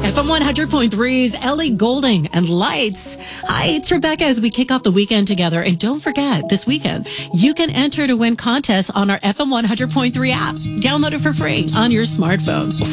FM 100.3's Ellie Goulding and Lights. Hi, it's Rebecca as we kick off the weekend together. And don't forget, this weekend, you can enter to win contests on our FM 100.3 app. Download it for free on your smartphone.